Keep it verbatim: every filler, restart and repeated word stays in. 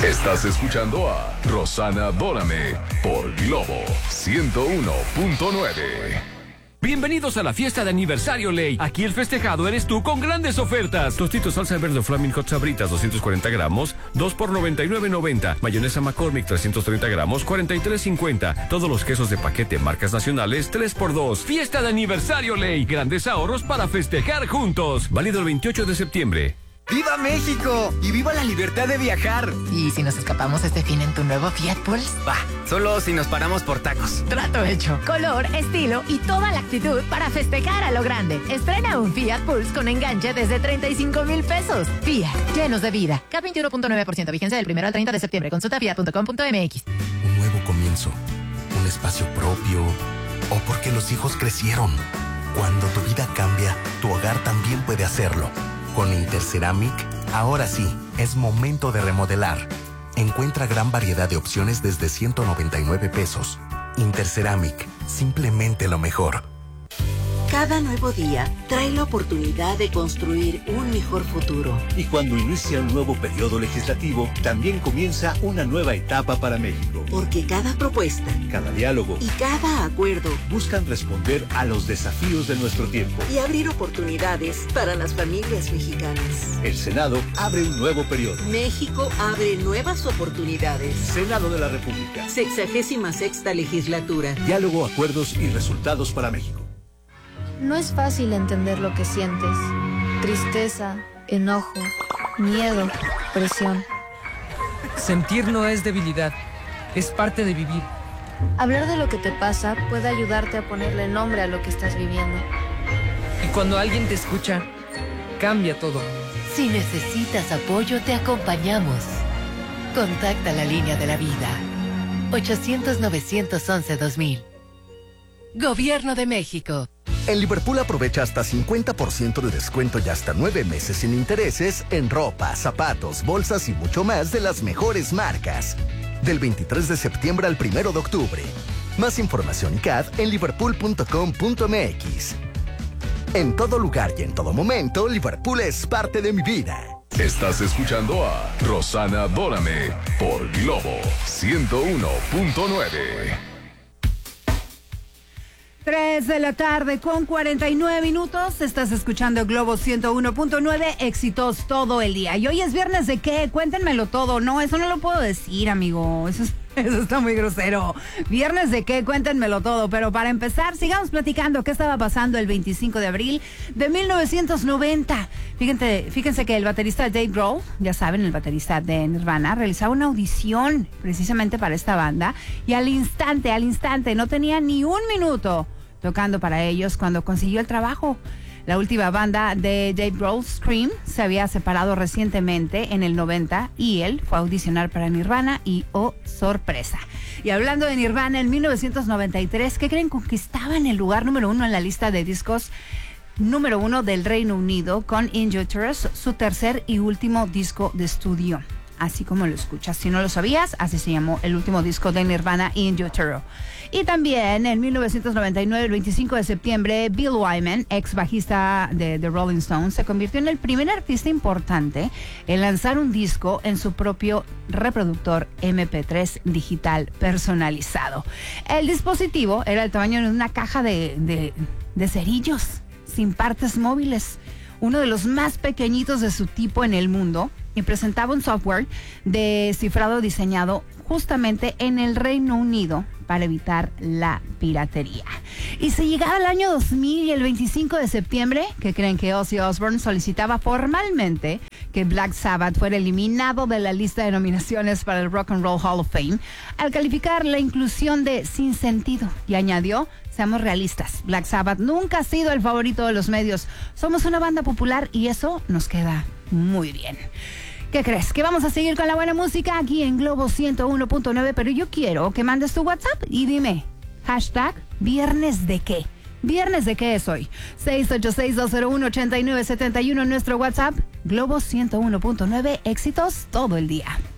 Estás escuchando a Rosana Dórame por Globo ciento uno punto nueve. Bienvenidos a la fiesta de aniversario Ley. Aquí el festejado eres tú con grandes ofertas. Tostitos salsa verde Flaming Hot Sabritas doscientos cuarenta gramos, dos por noventa y nueve noventa. Mayonesa McCormick trescientos treinta gramos, cuarenta y tres cincuenta. Todos los quesos de paquete marcas nacionales tres por dos. Fiesta de aniversario Ley. Grandes ahorros para festejar juntos. Válido el veintiocho de septiembre. ¡Viva México! ¡Y viva la libertad de viajar! ¿Y si nos escapamos este fin en tu nuevo Fiat Pulse? Va, solo si nos paramos por tacos. Trato hecho. Color, estilo y toda la actitud para festejar a lo grande. Estrena un Fiat Pulse con enganche desde treinta y cinco mil pesos. Fiat, llenos de vida. K veintiuno punto nueve por ciento, vigencia del primero al treinta de septiembre. Consulta fiat punto com punto m x. Un nuevo comienzo, un espacio propio, o porque los hijos crecieron. Cuando tu vida cambia, tu hogar también puede hacerlo. Con Interceramic, ahora sí, es momento de remodelar. Encuentra gran variedad de opciones desde ciento noventa y nueve pesos. Interceramic, simplemente lo mejor. Cada nuevo día trae la oportunidad de construir un mejor futuro. Y cuando inicia un nuevo periodo legislativo, también comienza una nueva etapa para México. Porque cada propuesta, cada diálogo y cada acuerdo buscan responder a los desafíos de nuestro tiempo y abrir oportunidades para las familias mexicanas. El Senado abre un nuevo periodo. México abre nuevas oportunidades. Senado de la República. Sexagésima sexta legislatura. Diálogo, acuerdos y resultados para México. No es fácil entender lo que sientes. Tristeza, enojo, miedo, presión. Sentir no es debilidad, es parte de vivir. Hablar de lo que te pasa puede ayudarte a ponerle nombre a lo que estás viviendo. Y cuando alguien te escucha, cambia todo. Si necesitas apoyo, te acompañamos. Contacta la línea de la vida. ochocientos, novecientos once, dos mil. Gobierno de México. En Liverpool aprovecha hasta cincuenta por ciento de descuento y hasta nueve meses sin intereses en ropa, zapatos, bolsas y mucho más de las mejores marcas. Del veintitrés de septiembre al primero de octubre. Más información y C A D en liverpool punto com punto m x. En todo lugar y en todo momento, Liverpool es parte de mi vida. Estás escuchando a Rosana Dórame por Globo ciento uno punto nueve. tres de la tarde con cuarenta y nueve minutos. Estás escuchando Globo ciento uno punto nueve, éxitos todo el día. Y hoy es viernes de qué, cuéntenmelo todo. No, eso no lo puedo decir, amigo. Eso, es, eso está muy grosero. Viernes de qué, cuéntenmelo todo. Pero para empezar, sigamos platicando qué estaba pasando el veinticinco de abril de mil novecientos noventa. Fíjense, fíjense que el baterista Dave Grohl, ya saben, el baterista de Nirvana, realizaba una audición precisamente para esta banda. Y al instante, al instante, no tenía ni un minuto tocando para ellos cuando consiguió el trabajo. La última banda de Dave Grohl, Scream, se había separado recientemente en el noventa y él fue a audicionar para Nirvana y oh, sorpresa. Y hablando de Nirvana, en mil novecientos noventa y tres, ¿qué creen? Conquistaban el lugar número uno en la lista de discos número uno del Reino Unido con In Utero, su tercer y último disco de estudio. Así como lo escuchas. Si no lo sabías, así se llamó el último disco de Nirvana, In Utero. Y también en mil novecientos noventa y nueve, el veinticinco de septiembre, Bill Wyman, ex bajista de The Rolling Stones, se convirtió en el primer artista importante en lanzar un disco en su propio reproductor eme pe tres digital personalizado. El dispositivo era el tamaño de una caja de, de, de cerillos sin partes móviles, uno de los más pequeñitos de su tipo en el mundo, y presentaba un software de cifrado diseñado justamente en el Reino Unido para evitar la piratería. Y se llegaba el año dos mil y el veinticinco de septiembre, ¿qué creen? Que Ozzy Osbourne solicitaba formalmente que Black Sabbath fuera eliminado de la lista de nominaciones para el Rock and Roll Hall of Fame al calificar la inclusión de sin sentido, y añadió: seamos realistas, Black Sabbath nunca ha sido el favorito de los medios. Somos una banda popular y eso nos queda muy bien. ¿Qué crees? Que vamos a seguir con la buena música aquí en Globo ciento uno punto nueve, pero yo quiero que mandes tu WhatsApp y dime, hashtag ¿viernes de qué? ¿Viernes de qué es hoy? seis ocho seis, dos cero uno, ocho nueve siete uno, nuestro WhatsApp, Globo ciento uno punto nueve, éxitos todo el día.